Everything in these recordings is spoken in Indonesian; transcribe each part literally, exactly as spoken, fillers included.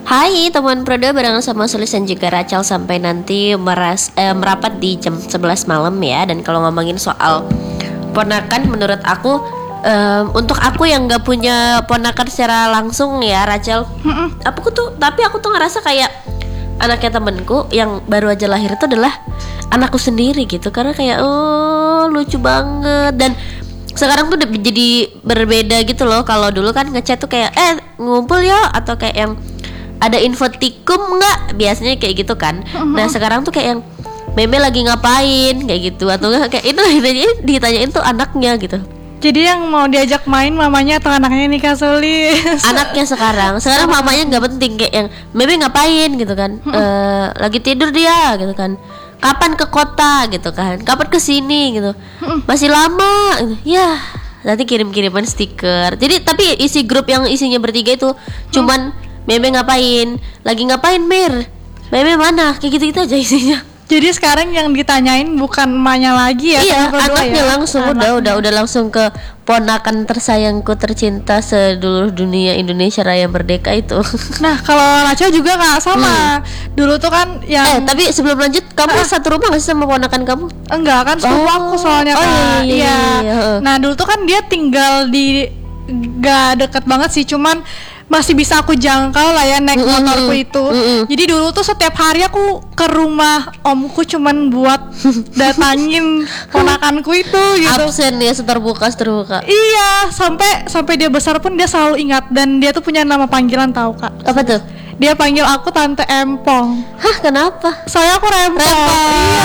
Hai teman Proda, bareng sama Sulis dan juga Rachel sampai nanti meras, eh, merapat di jam sebelas malam ya. Dan kalau ngomongin soal ponakan, menurut aku um, untuk aku yang gak punya ponakan secara langsung ya Rachel, aku tuh tapi aku tuh ngerasa kayak anaknya temenku yang baru aja lahir itu adalah anakku sendiri gitu. Karena kayak oh lucu banget. Dan sekarang tuh udah jadi berbeda gitu loh. Kalau dulu kan ngechat tuh kayak eh ngumpul ya, atau kayak yang ada infotikum nggak, biasanya kayak gitu kan. Uh-huh. Nah sekarang tuh kayak yang Meme lagi ngapain kayak gitu, atau nggak kayak itu ditanyain, ditanyain tuh anaknya gitu. Jadi yang mau diajak main mamanya atau anaknya nih Kak Sulis? Anaknya sekarang, sekarang mamanya nggak penting, kayak yang Meme ngapain gitu kan. Uh-huh. E, lagi tidur dia gitu kan. Kapan ke kota gitu kan, kapan ke sini gitu. Uh-huh. Masih lama gitu. Ya nanti kirim-kiriman stiker. Jadi tapi isi grup yang isinya bertiga itu cuman uh-huh. Meme ngapain? Lagi ngapain Mir? Meme mana? Kayak gitu-gitu aja isinya. Jadi sekarang yang ditanyain bukan emaknya lagi ya? Iya, anaknya ya? langsung anaknya. udah udah udah langsung ke ponakan tersayangku tercinta seluruh dunia, Indonesia Raya Merdeka itu. Nah kalau Rachel juga nggak sama. Hmm. Dulu tuh kan yang. Eh tapi sebelum lanjut, kamu ah. satu rumah nggak sih sama ponakan kamu? Enggak kan, sepupu oh. aku soalnya oh, kan. Iya, iya, iya, iya. Nah dulu tuh kan dia tinggal di gak deket banget sih, cuman masih bisa aku jangkau lah ya naik mm-hmm. motorku itu. Mm-hmm. Jadi dulu tuh setiap hari aku ke rumah omku cuman buat datangin ponakanku itu gitu. Absen ya, seterbuka seterbuka. Iya, sampai sampai dia besar pun dia selalu ingat, dan dia tuh punya nama panggilan tahu Kak. Apa tuh? Dia panggil aku Tante Empong. Hah, kenapa? Soalnya aku rempong. Rempong. Iya.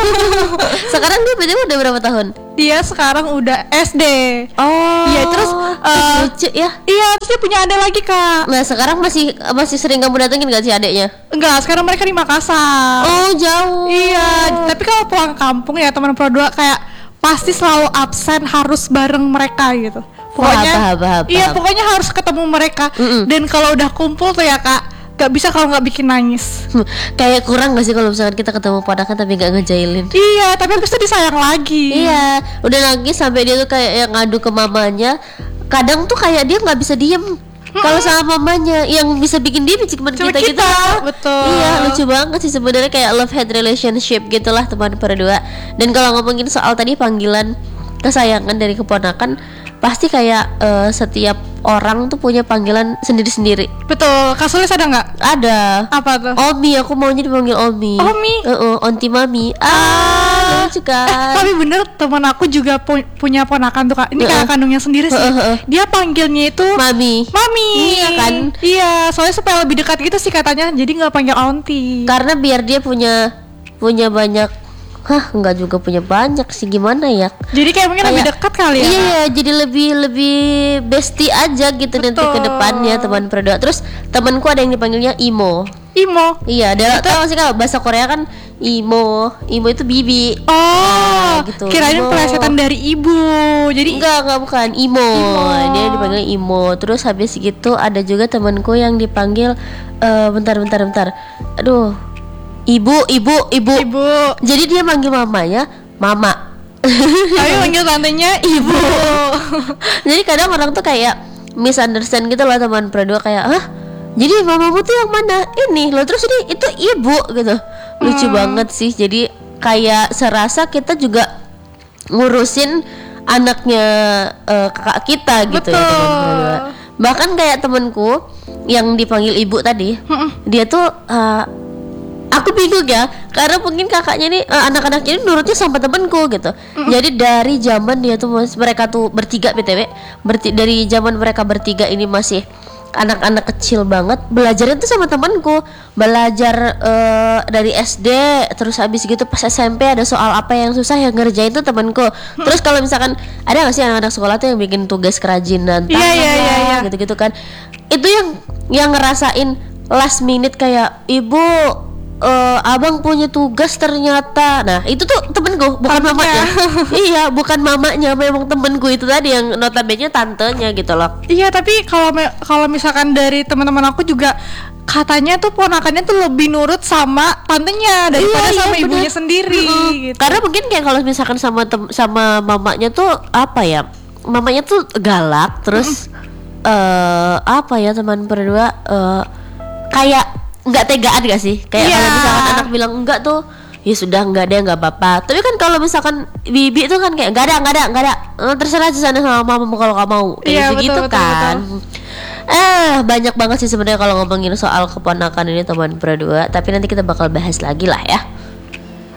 Sekarang dia beda udah berapa tahun? Dia sekarang udah S D. Oh. Iya, terus uh, lucu ya. Iya, terus dia punya adik lagi Kak. Nah sekarang masih masih sering kamu datengin gak sih adiknya? Enggak, sekarang mereka di Makassar. Oh jauh. Iya, tapi kalau pulang kampung ya teman Pro dua kayak pasti selalu absen, harus bareng mereka gitu. Pokoknya, paham, paham, paham. Iya pokoknya harus ketemu mereka. Mm-mm. Dan kalau udah kumpul tuh ya Kak, gak bisa kalau gak bikin nangis. Kayak kurang gak sih kalau misalkan kita ketemu ponakan tapi gak ngejailin? Iya, tapi habis itu disayang lagi. Iya, udah nangis sampai dia tuh kayak yang ngadu ke mamanya. Kadang tuh kayak dia gak bisa diem hmm. kalau sama mamanya. Yang bisa bikin dia cuma kita, kita gitu. Betul. Iya, lucu banget sih sebenarnya, kayak love hate relationship gitulah teman berdua. Dan kalau ngomongin soal tadi panggilan kesayangan dari keponakan, pasti kayak uh, setiap orang tuh punya panggilan sendiri-sendiri. Betul. Kak Sulis ada nggak? Ada. Apa tuh? Omi, aku maunya dipanggil Omi. Omi? Uh-uh, Onti Mami. Ah, lucu kan? Eh, tapi bener, teman aku juga pu- punya ponakan tuh Kak. Ini uh-uh. kakak kandungnya sendiri sih. Uh-uh. Dia panggilnya itu Mami. Mami. Iya kan? Iya, soalnya supaya lebih dekat gitu sih katanya. Jadi nggak panggil Onti. Karena biar dia punya punya banyak. Hah, enggak juga punya banyak sih, gimana ya? Jadi kayak mungkin kayak, lebih dekat kali ya? Iya, jadi lebih lebih bestie aja gitu. Betul. Nanti ke depannya teman berdua. Terus temanku ada yang dipanggilnya Imo. Imo? Iya, ada tahu sih kalau bahasa Korea kan Imo. Imo itu bibi. Oh, nah, gitu. Kirain pelesetan dari ibu. Jadi enggak, enggak bukan Imo. Imo. Dia dipanggil Imo. Terus habis gitu ada juga temanku yang dipanggil uh, bentar bentar bentar. Aduh. Ibu, ibu, ibu, ibu. Jadi dia manggil mamanya mama. Tapi manggil tantenya ibu. Jadi kadang orang tuh kayak misunderstand gitu loh teman berdua, kayak hah? Jadi mamamu tuh yang mana? Ini loh, terus ini itu ibu gitu. Lucu hmm. banget sih. Jadi kayak serasa kita juga ngurusin anaknya uh, kakak kita gitu. Betul. Ya teman berdua. Bahkan kayak temanku yang dipanggil ibu tadi, hmm. dia tuh uh, aku bingung ya, karena mungkin kakaknya nih uh, anak-anaknya ini nurutnya sama temenku gitu. Mm. Jadi dari zaman dia tuh mereka tuh bertiga B T W, berti, dari zaman mereka bertiga ini masih anak-anak kecil banget, belajarnya tuh sama temenku. Belajar uh, dari S D, terus habis gitu pas S M P ada soal apa yang susah yang ngerjain tuh temenku. Mm. Terus kalau misalkan ada nggak sih anak-anak sekolah tuh yang bikin tugas kerajinan, yeah, yeah, yeah, yeah. gitu-gitu kan? Itu yang yang ngerasain last minute kayak ibu. Uh, abang punya tugas ternyata. Nah itu tuh temenku, bukan Tantenya. Mamanya. Iya, bukan mamanya, memang temenku itu tadi yang notabene tantenya gitu loh. Iya, tapi kalau me- kalau misalkan dari teman-teman aku juga katanya tuh ponakannya tuh lebih nurut sama tantenya daripada iya, sama iya, ibunya bener. Sendiri. Mm-hmm. Gitu. Karena mungkin kayak kalau misalkan sama tem- sama mamanya tuh apa ya? Mamanya tuh galak, terus mm-hmm. uh, apa ya teman berdua uh, kayak nggak tegaan gak sih? Kayak Iya. kalau misalkan anak bilang enggak tuh, ya sudah nggak ada nggak apa-apa. Tapi kan kalau misalkan bibi itu kan kayak nggak ada nggak ada nggak ada, Eh, terserah aja sana sama mamamu kalau kamu mau. Kayak Iya, gitu, betul, gitu betul, kan. Eh banyak banget sih sebenarnya kalau ngomongin soal keponakan ini teman berdua. Tapi nanti kita bakal bahas lagi lah ya.